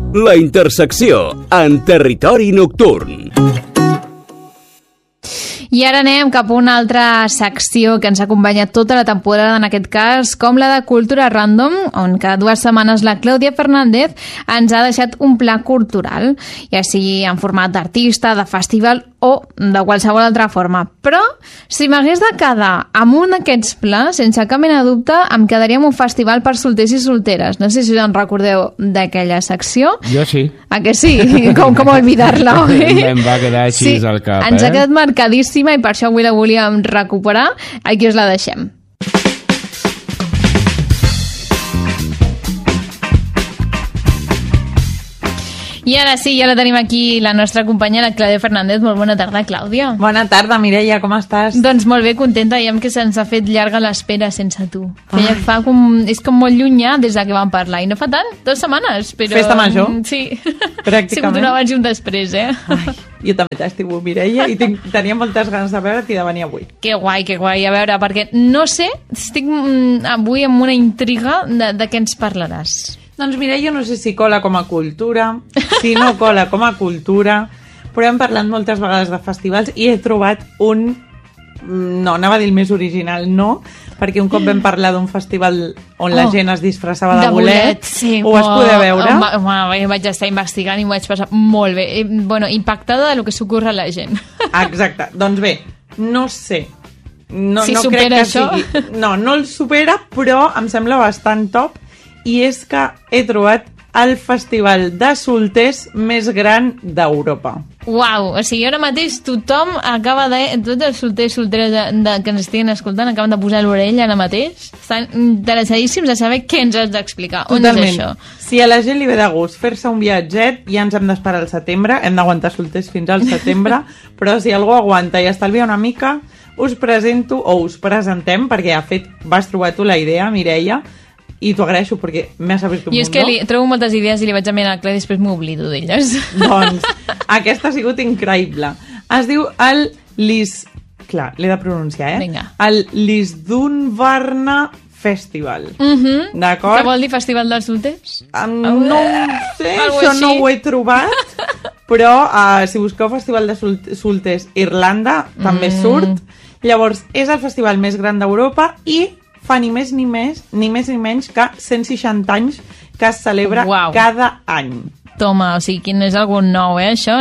La Intersecció, en territori nocturn. I ara anem cap a una altra secció que ens acompanya tota la temporada, en aquest cas, com la de Cultura Random, on cada 2 setmanes la Clàudia Fernández ens ha deixat un pla cultural, ja sigui en format d'artista, de festival o de qualsevol altra forma. Però, si m'hagués de quedar amb un d'aquests plans, sense cap mena de dubte, em quedaria amb un festival per solters i solteres. No sé si us en recordeu d'aquella secció. Jo sí. A que sí? Com oblidar-la, oi? Em va quedar així al cap, ens ha quedat marcadíssima i per això avui la volíem recuperar. Aquí us la deixem. I ara sí, ja la tenim aquí, la nostra companya, la Clàudia Fernández. Molt bona tarda, Clàudia. Bona tarda, Mireia, com estàs? Doncs molt bé, contenta, ja que se'ns ha fet llarga l'espera sense tu. És com molt llunyà des que vam parlar, i no fa tant, 2 setmanes. Però... Festa major? Sí. Pràcticament. Ha sigut un abans i un després, eh? Ai, jo també t'estimo, Mireia, i tenia moltes ganes de veure't i de venir avui. Que guai, a veure, perquè no sé, estic avui amb una intriga de què ens parlaràs. Doncs Mireia, no sé si cola com a cultura, si no cola com a cultura, però hem parlat moltes vegades de festivals i he trobat un... No, anava a dir el més original, no, perquè un cop vam parlar d'un festival on la gent es disfressava de bolet, sí, ho vas poder veure? Vaig estar investigant i m'ho vaig passar molt bé. Bueno, impactada de lo que s'ocorre a la gent. Exacte. Doncs bé, no sé. No, si no supera crec que això? sigui... No el supera, però em sembla bastant top, i és que he trobat el festival de solters més gran d'Europa. Uau, o sigui, ara mateix tothom acaba de... Tots els solters i solteres que ens estiguin escoltant acaben de posar l'orella ara mateix. Estan interessadíssims a saber què ens has d'explicar. On és això? Si a la gent li ve de gust fer-se un viatget, ja ens hem d'esperar al setembre, hem d'aguantar solters fins al setembre, però si algú aguanta i estalvia una mica, us presento, o us presentem, perquè de fet vas trobar tu la idea, Mireia, i t'ho agraeixo perquè m'has obert un mundo. Jo és que trobo moltes idees i li vaig enviar a Clàudia i després m'oblido d'elles. Doncs aquesta ha sigut increïble. Es diu el Clar, l'he de pronunciar, eh? Vinga. El Lisdunvarna Festival. D'acord? Què vol dir Festival dels Solters? No ho sé, això no ho he trobat, però si busqueu Festival de Solters Irlanda també surt. Llavors, és el festival més gran d'Europa i fa ni més ni menys que 160 anys que es celebra cada any. Toma, o sigui, no és algun nou, això?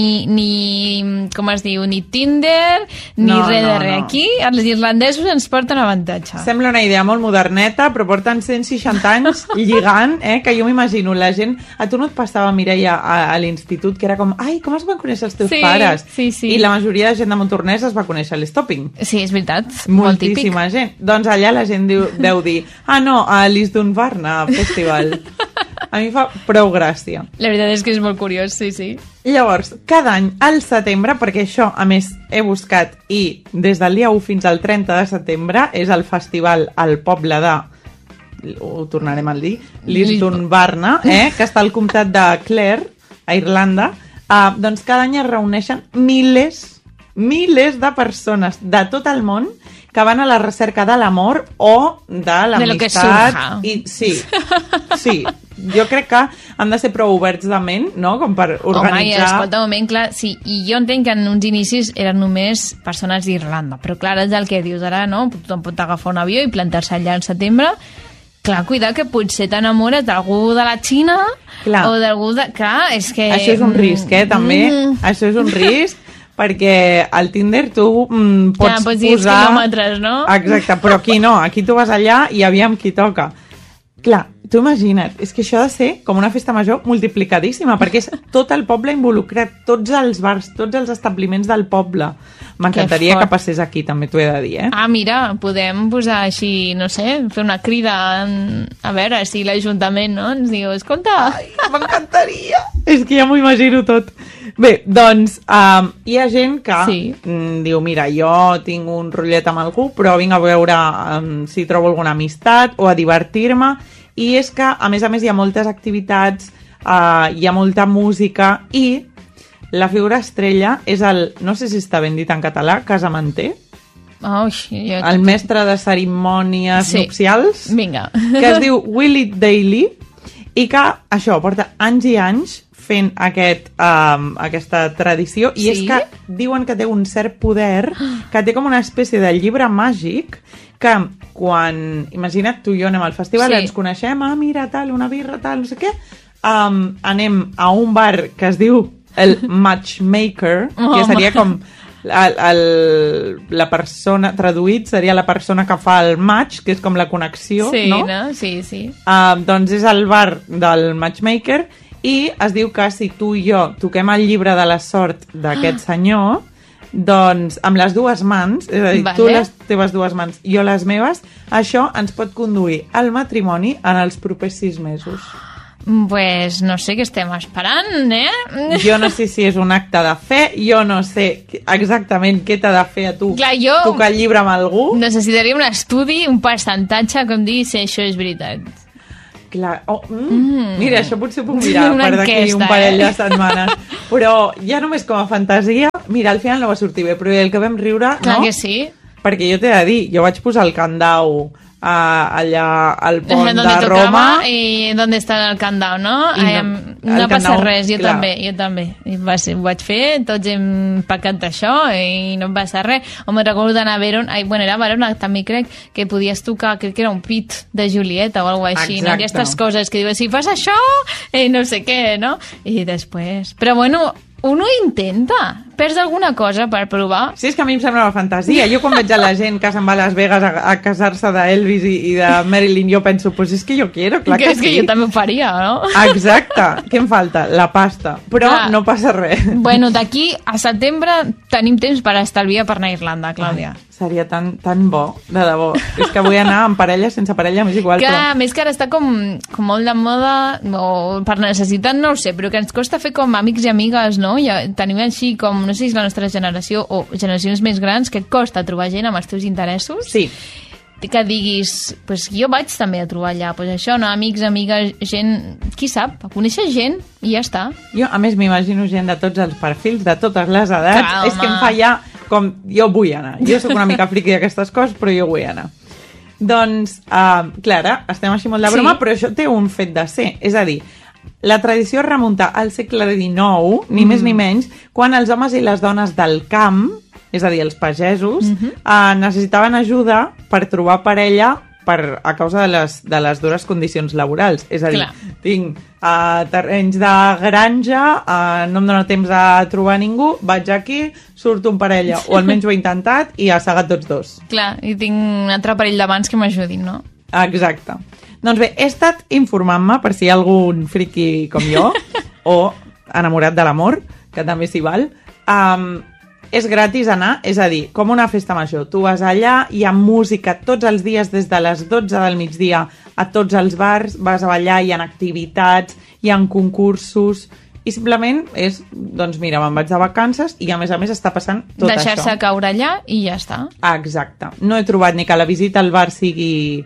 Ni com es diu, ni Tinder, ni res de res. Aquí, els irlandesos ens porten avantatge. Sembla una idea molt moderneta, però porten 160 anys lligant, que jo m'imagino la gent... A tu no et passava, Mireia, a l'institut, que era com, ai, com es van conèixer els teus pares? Sí. I la majoria de gent de Montornès es va conèixer a l'Stopping. Sí, és veritat, molt típic. Moltíssima gent. Doncs allà la gent deu dir, a l'Isdunvarna Festival. A mi fa prou gràcia. La veritat és que és molt curiós, sí. Llavors, cada any al setembre, perquè això, a més, he buscat, i des del dia 1 fins al 30 de setembre és el festival al poble de... Ho tornarem a dir, Lisdunvarna, que està al comtat de Clare, a Irlanda. Doncs cada any es reuneixen milers de persones de tot el món que van a la recerca de l'amor o de l'amistat. Sí. Jo crec que han de ser prou oberts de ment, no?, com per organitzar... Home, escolta, un moment, clar, sí, i jo entenc que en uns inicis eren només persones d'Irlanda, però clar, és el que dius ara, no?, tothom pot agafar un avió i plantar-se allà al setembre. Clar, cuida que potser t'enamores d'algú de la Xina o d'algú de... Clar, és que... Això és un risc, també. Això és un risc, perquè al Tinder tu pots dir posar... quilòmetres, no? Exacte, però aquí no. Aquí tu vas allà i aviam qui toca. Clar, tu imagina't, és que això ha de ser com una festa major multiplicadíssima, perquè és tot el poble involucrat, tots els bars, tots els establiments del poble. M'encantaria que passés aquí, també t'ho he de dir, eh? Mira, podem posar així, no sé, fer una crida, a veure si l'Ajuntament, no?, ens diu, escolta... Ai, m'encantaria! És que ja m'ho imagino tot. Bé, doncs, hi ha gent que diu, mira, jo tinc un rotllet amb algú, però vinc a veure si trobo alguna amistat o a divertir-me, i és que, a més, hi ha moltes activitats, hi ha molta música, i la figura estrella és el, no sé si està ben dit en català, casamenter, el mestre de cerimònies nupcials, Vinga. que es diu Willie Daly, i que això porta anys i anys fent aquesta tradició, i és que diuen que té un cert poder, que té com una espècie de llibre màgic, que quan, imagina't, tu i jo anem al festival, ens coneixem, mira, tal, una birra, tal, no sé què, anem a un bar que es diu el Matchmaker, que seria com la persona, traduït seria la persona que fa el match, que és com la connexió, no? Sí. Doncs és el bar del Matchmaker, i es diu que si tu i jo toquem el llibre de la sort d'aquest senyor, doncs amb les dues mans, és a dir, tu les teves dues mans, jo les meves, això ens pot conduir al matrimoni en els propers 6 mesos. Pues no sé què estem esperant, Jo no sé si és un acte de fe, jo no sé exactament què t'ha de fer a tu tocar el llibre amb algú. Necessitaria un estudi, un percentatge, com dir si això és veritat. Clar. Mira, això potser puc mirar per d'aquí un parell de setmanes. Però ja només com a fantasia, mira, al final no va sortir bé, però el que vam riure, clar no? Que sí. Perquè jo t'he de dir, jo vaig posar el candau allà al pont de Roma. I on està el candau, no? No passa res, jo també. Ho vaig fer, tots hem pecat d'això i no em passa res. O me'n recordo d'anar a Verona, era a Verona també crec que podies tocar, crec que era un pit de Julieta o alguna cosa així, no? Aquestes coses que diuen, si fas això, no sé què, no? I després... Però bueno, uno intenta, perds alguna cosa per provar. Sí, és que a mi em sembla una fantasia. Jo quan veig a la gent que se'n va a Las Vegas a casar-se d'Elvis i de Marilyn, jo penso, pues és que jo quiero, clar que sí. És que jo també ho faria, no? Exacte. Què em falta? La pasta. Però no passa res. Bueno, d'aquí a setembre tenim temps per estalviar per anar a Irlanda, Clàudia. Seria tan bo, de debò. És que vull anar amb parella, sense parella, m'és igual. Clar, més que ara està com molt de moda, o per necessitat, no ho sé, però que ens costa fer com amics i amigues, no? Ja tenim així com, no sé si és la nostra generació o generacions més grans, que et costa trobar gent amb els teus interessos. Sí. Que diguis, pues jo vaig també a trobar allà, pues això, no? Amics, amigues, gent, qui sap, conèixer gent i ja està. Jo, a més, m'imagino gent de tots els perfils, de totes les edats. Clar, és que em fa ja com... Jo vull anar. Jo sóc una mica friqui d'aquestes coses, però jo vull anar. Doncs, Clara, estem així molt de broma, però això té un fet de ser. És a dir, la tradició es remunta al segle XIX, ni més ni menys, quan els homes i les dones del camp, és a dir, els pagesos, necessitaven ajuda per trobar parella a causa de les dures condicions laborals. És a dir, tinc terrenys de granja, no em dóna temps a trobar ningú, vaig aquí, surto en parella, o almenys ho he intentat, i ha segat tots dos. Clar, i tinc un altre parell de mans que m'ajudin, no? Exacte. Doncs bé, he estat informant-me, per si hi ha algun friqui com jo, o enamorat de l'amor, que també s'hi val, és gratis anar, és a dir, com una festa major. Tu vas allà, hi ha música tots els dies des de les 12 del migdia a tots els bars, vas a ballar, hi ha activitats, hi ha concursos, i simplement és, doncs mira, me'n vaig de vacances i a més està passant tot això. Deixar-se caure allà i ja està. Exacte. No he trobat ni que la visita al bar tingui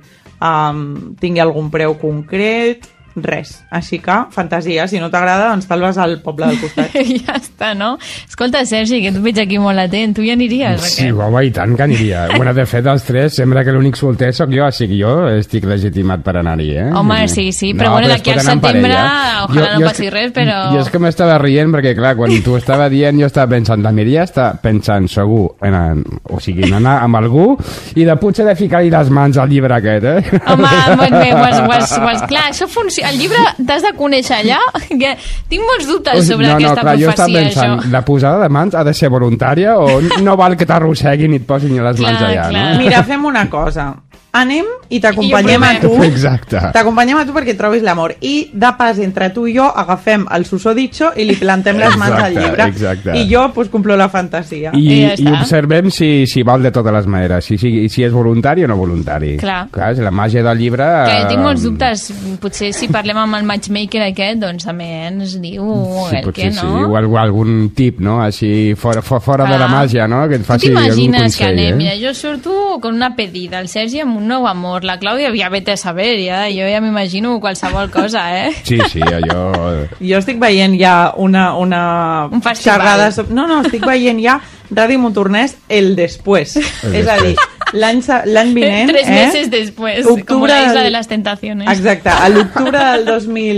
algun preu concret, res. Així que, fantasia, si no t'agrada, doncs te'l vas al poble del costat. Ja està, no? Escolta, Sergi, que tu veig aquí molt atent, tu hi aniries? Sí, home, i tant que aniria. Bueno, de fet, els tres, sembla que l'únic solter sóc jo, així que jo estic legitimat per anar-hi, Home, sí, però bueno, d'aquí al setembre, ojalà no passi res, però... Jo és que m'estava rient, perquè clar, quan tu estava dient, jo estava pensant, la Mireia està pensant segur, o sigui, en anar amb algú, i de potser de ficar-hi les mans al llibre aquest, Home, molt bé, clar, això funciona. El llibre t'has de conèixer allà? Tinc molts dubtes sobre aquesta profecia, jo estava pensant, la posada de mans ha de ser voluntària o no val que t'arrosseguin i et posin les mans allà, no? Mira, fem una cosa. Anem i t'acompanyem a tu. Exacte. T'acompanyem a tu perquè trobis l'amor. I de pas, entre tu i jo, agafem el susodicho i li plantem les mans al llibre. Exacte. I jo, pues, complo la fantasia. I observem si val de totes les maneres. Si és voluntari o no voluntari. Clar, és la màgia del llibre... Que tinc molts dubtes. Potser si parlem amb el matchmaker aquest, doncs també ens diu el que no. Sí, o algun tip, no? Així fora de la màgia, no? Que et faci algun consell. T'imagines que anem? Mira, jo surto con una pedida, el Sergi amb un nou amor, la Clàudia ja vete a saber, jo ja m'imagino qualsevol cosa, Sí, allò... Jo estic veient ja un festival. xerrada... No, estic veient ja Ràdio Montornès el després. És a dir, l'any vinent... 3 meses després, com la isla de les tentaciones. Exacte, a l'octubre del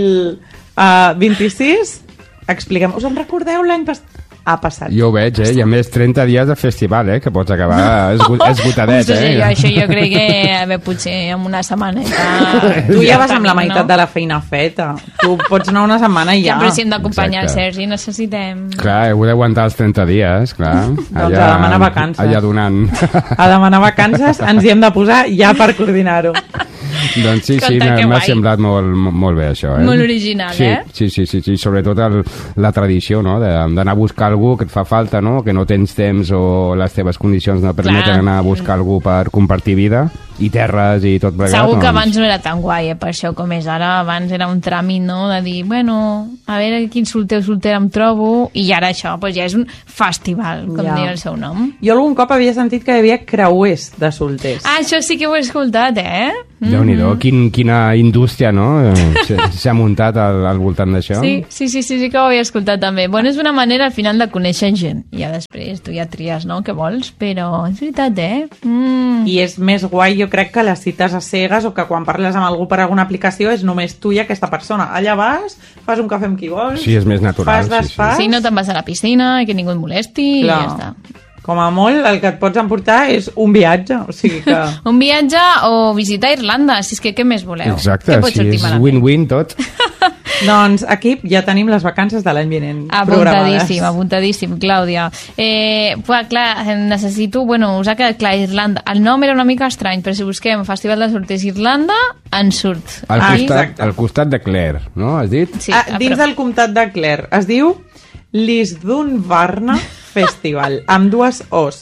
2026 expliquem... Us en recordeu l'any passat? Jo ho veig, i a més 30 dies de festival, que pots acabar esgotadet, Això jo crec que potser en una setmaneta... Tu ja vas amb la meitat de la feina feta. Tu pots anar una setmana i ja. Però si hem d'acompanyar el Sergi, necessitem... Clar, heu d'aguantar els 30 dies, clar. Doncs a demanar vacances. Allà donant. A demanar vacances ens hi hem de posar ja per coordinar-ho. Doncs sí, m'ha semblat molt bé això. Molt original, Sí, sobretot la tradició, no?, d'anar a buscar algú que et fa falta, no?, que no tens temps o les teves condicions no permeten anar a buscar algú per compartir vida i terres i tot plegat. Segur que abans no era tan guai, per això com és ara. Abans era un tràmit, no?, de dir, bueno, a veure quin solter o soltera em trobo, i ara això ja és un festival, com diu el seu nom. Jo algun cop havia sentit que hi havia creuers de solters. Ah, això sí que ho he escoltat, Déu-n'hi-do, quina indústria, no?, s'ha muntat al voltant d'això. Sí que ho havia escoltat també. Bueno, és una manera al final de conèixer gent. I ja després tu ja tries, no?, què vols, però és veritat, I és més guai, jo crec, que les cites a cegues o que quan parles amb algú per alguna aplicació és només tu i aquesta persona. Allà vas, fas un cafè amb qui vols... Sí, és més natural. Sí, no te'n vas a la piscina, que ningú et molesti, i ja està. Com a molt, el que et pots emportar és un viatge, o sigui que... Un viatge o visitar Irlanda, si és que què més voleu? Exacte, és win-win tot. Doncs aquí ja tenim les vacances de l'any vinent programades. Apuntadíssim, Clàudia. Clar, necessito... Bueno, us ha quedat clar, Irlanda. El nom era una mica estrany, però si busquem Festival de Solters Irlanda, ens surt. Al costat de Clare, no? Has dit? Sí, dins del comtat de Clare. Es diu Lisdoonvarna Festival, amb dues O's.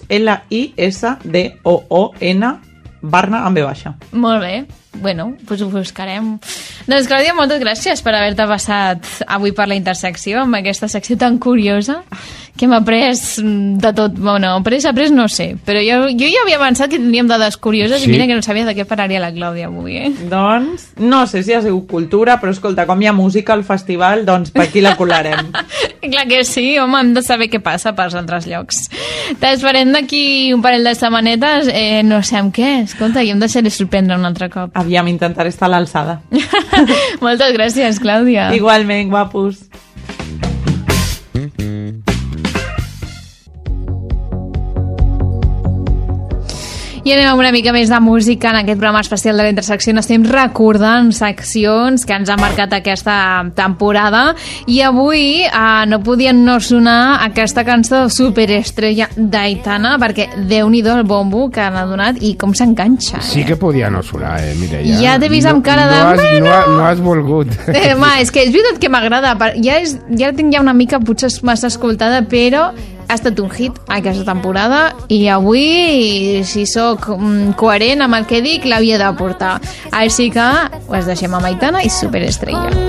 Lisdoon, Varna amb B baixa. Molt bé. Bueno, doncs ho buscarem. Doncs, Clàudia, moltes gràcies per haver-te passat avui per la intersecció, amb aquesta secció tan curiosa, que hem après de tot. Bueno, après no sé, però jo ja havia pensat que tindríem dades curioses i mira que no sabia de què pararia la Clàudia avui, Doncs, no sé si ha sigut cultura, però escolta, com hi ha música al festival, doncs per aquí la colarem. Clar que sí, home, hem de saber què passa pels altres llocs. T'esperem d'aquí un parell de setmanetes, no sé amb què. Escolta, jo em deixaré sorprendre un altre cop. Aviam, intentaré estar a l'alçada. Moltes gràcies, Clàudia. Igualment, guapos. I anem amb una mica més de música. En aquest programa especial de la intersecció estem recordant seccions que ens han marcat aquesta temporada, i avui no podien no sonar aquesta cançó superestrella d'Aitana, perquè Déu-n'hi-do el bombo que han donat i com s'enganxa. Sí que podia no sonar, Mireia. Ja t'he vist amb cara de... No has volgut. És que és veritat que m'agrada. Ja la tinc ja una mica potser massa escoltada, però ha estat un hit aquesta temporada i avui, si sóc coherent amb el que dic, l'havia de portar. Així que us deixem amb Aitana i Superestrella.